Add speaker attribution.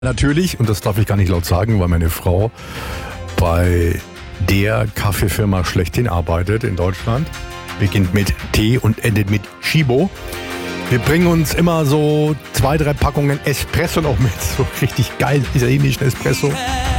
Speaker 1: Natürlich, und das darf ich gar nicht laut sagen, weil meine Frau bei der Kaffeefirma schlechthin arbeitet in Deutschland. Beginnt mit T und endet mit Chibo. Wir bringen uns immer so 2, 3 Packungen Espresso noch mit. So richtig geil italienischen Espresso.